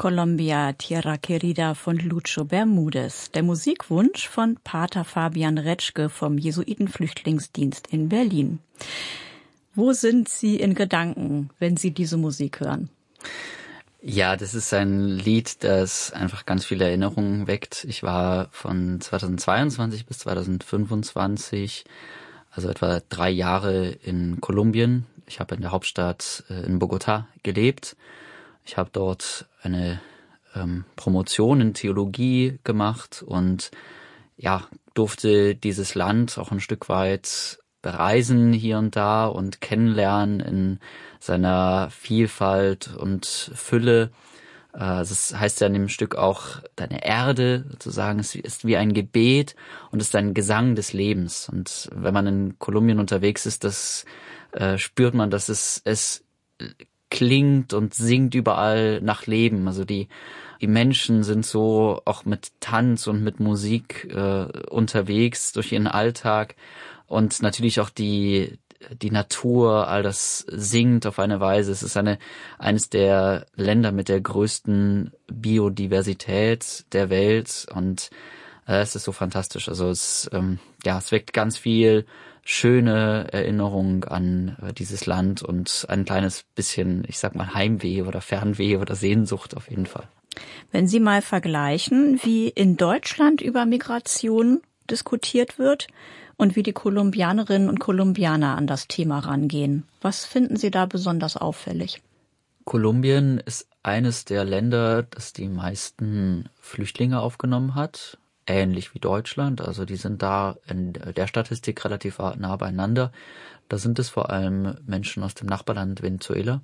Colombia, Tierra Querida von Lucho Bermúdez. Der Musikwunsch von Pater Fabian Retschke vom Jesuitenflüchtlingsdienst in Berlin. Wo sind Sie in Gedanken, wenn Sie diese Musik hören? Ja, das ist ein Lied, das einfach ganz viele Erinnerungen weckt. Ich war von 2022 bis 2025, also etwa 3 Jahre in Kolumbien. Ich habe in der Hauptstadt in Bogotá gelebt. Ich habe dort eine Promotion in Theologie gemacht und ja, durfte dieses Land auch ein Stück weit bereisen hier und da und kennenlernen in seiner Vielfalt und Fülle. Das heißt ja in dem Stück auch, deine Erde sozusagen, es ist wie ein Gebet und ist ein Gesang des Lebens. Und wenn man in Kolumbien unterwegs ist, das spürt man, dass es klingt und singt überall nach Leben. Also die Menschen sind so auch mit Tanz und mit Musik unterwegs durch ihren Alltag. Und natürlich auch die Natur, all das singt auf eine Weise. Es ist eines der Länder mit der größten Biodiversität der Welt und es ist so fantastisch. Also es weckt ganz viel schöne Erinnerung an dieses Land und ein kleines bisschen, ich sag mal, Heimweh oder Fernweh oder Sehnsucht auf jeden Fall. Wenn Sie mal vergleichen, wie in Deutschland über Migration diskutiert wird und wie die Kolumbianerinnen und Kolumbianer an das Thema rangehen, was finden Sie da besonders auffällig? Kolumbien ist eines der Länder, das die meisten Flüchtlinge aufgenommen hat. Ähnlich wie Deutschland, also die sind da in der Statistik relativ nah beieinander. Da sind es vor allem Menschen aus dem Nachbarland Venezuela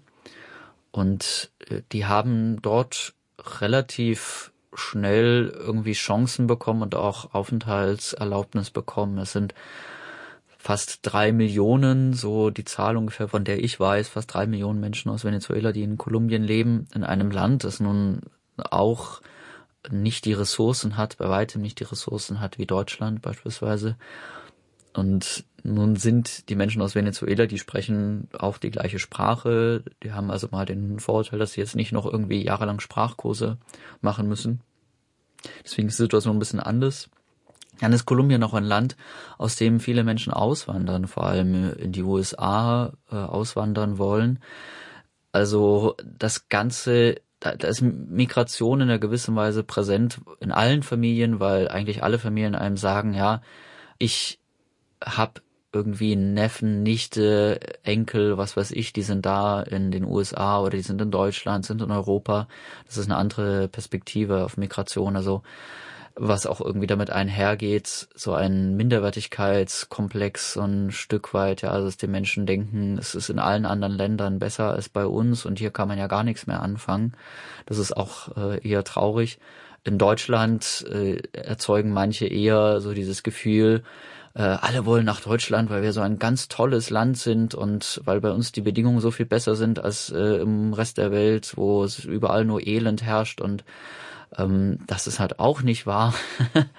und die haben dort relativ schnell irgendwie Chancen bekommen und auch Aufenthaltserlaubnis bekommen. Es sind fast 3 Millionen, so die Zahl ungefähr, von der ich weiß, fast 3 Millionen Menschen aus Venezuela, die in Kolumbien leben, in einem Land, das nun auch nicht die Ressourcen hat, bei weitem nicht die Ressourcen hat wie Deutschland beispielsweise. Und nun sind die Menschen aus Venezuela, die sprechen auch die gleiche Sprache. Die haben also mal den Vorteil, dass sie jetzt nicht noch irgendwie jahrelang Sprachkurse machen müssen. Deswegen ist die Situation ein bisschen anders. Dann ist Kolumbien auch ein Land, aus dem viele Menschen auswandern, vor allem in die USA auswandern wollen. Also das Ganze, da ist Migration in einer gewissen Weise präsent in allen Familien, weil eigentlich alle Familien einem sagen, ja, ich habe irgendwie Neffen, Nichte, Enkel, was weiß ich, die sind da in den USA oder die sind in Deutschland, sind in Europa. Das ist eine andere Perspektive auf Migration, also was auch irgendwie damit einhergeht, so ein Minderwertigkeitskomplex, so ein Stück weit, ja, also dass die Menschen denken, es ist in allen anderen Ländern besser als bei uns und hier kann man ja gar nichts mehr anfangen. Das ist auch eher traurig. In Deutschland erzeugen manche eher so dieses Gefühl, alle wollen nach Deutschland, weil wir so ein ganz tolles Land sind und weil bei uns die Bedingungen so viel besser sind als im Rest der Welt, wo es überall nur Elend herrscht und das ist halt auch nicht wahr.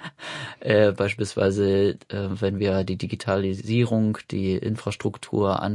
Beispielsweise, wenn wir die Digitalisierung, die Infrastruktur